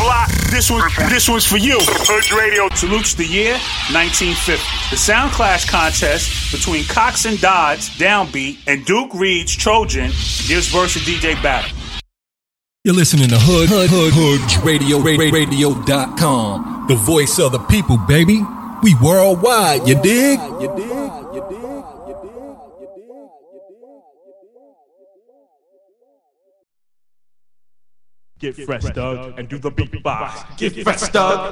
block. This one's for you. Hood Radio salutes the year 1950. The Sound Clash contest between Cox and Dodds, Downbeat, and Duke Reed's Trojan gives verse a DJ battle. You're listening to Hood Radio, radio.com. The voice of the people, baby. We worldwide, you dig? Get fresh, Doug, and do the beatbox. Get fresh, Doug,